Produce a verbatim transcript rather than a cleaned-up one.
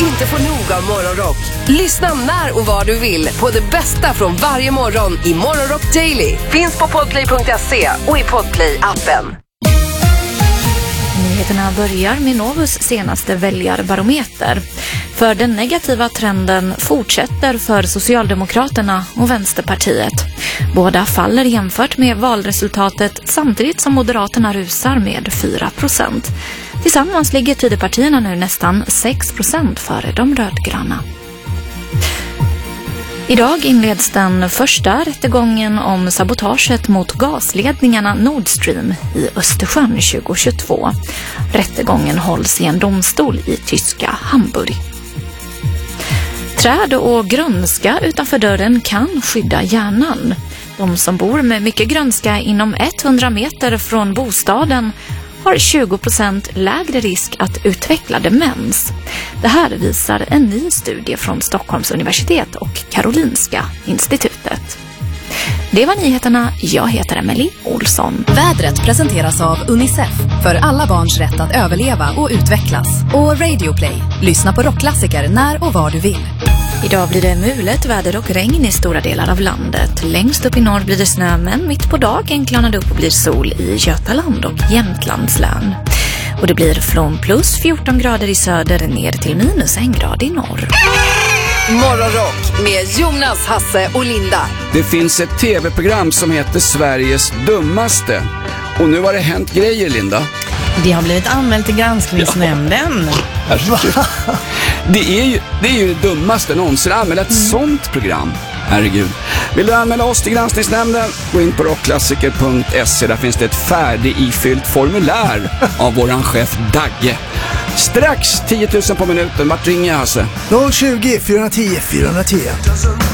inte få nog av Morgonrock. Lyssna när och var du vill på det bästa från varje morgon i Morgonrock Daily. Finns på podplay punkt se och i Podplay-appen. Nyheterna börjar med Novus senaste väljarbarometer. För den negativa trenden fortsätter för Socialdemokraterna och Vänsterpartiet. Båda faller jämfört med valresultatet samtidigt som Moderaterna rusar med fyra procent. Tillsammans ligger Tidöpartierna nu nästan sex procent före de rödgröna. Idag inleds den första rättegången om sabotaget mot gasledningarna Nord Stream i Östersjön tjugohundratjugotvå. Rättegången hålls i en domstol i tyska Hamburg. Träd och grönska utanför dörren kan skydda hjärnan. De som bor med mycket grönska inom hundra meter från bostaden har tjugo procent lägre risk att utveckla demens. Det här visar en ny studie från Stockholms universitet och Karolinska institutet. Det var nyheterna. Jag heter Emily Olsson. Vädret presenteras av Unicef för alla barns rätt att överleva och utvecklas. Och Radio Play. Lyssna på rockklassiker när och var du vill. Idag blir det mulet väder och regn i stora delar av landet. Längst upp i norr blir det snö, men mitt på dagen klarnar det upp och blir sol i Götaland och Jämtlands län. Och det blir från plus fjorton grader i söder ner till minus en grad i norr. Morgonrock med Jonas, Hasse och Linda. Det finns ett tv-program som heter Sveriges dummaste. Och nu har det hänt grejer, Linda. Det har blivit anmält till granskningsnämnden. Ja. Det är ju det, är ju det dummaste någonsin att anmäla ett mm. sånt program. Herregud. Vill du anmäla oss till granskningsnämnden? Gå in på rockklassiker punkt se. Där finns det ett färdigifyllt formulär av våran chef Dagge. Strax tio tusen på minuten. Vart ringer jag, Hasse? noll tjugo, fyra tio, fyra tio.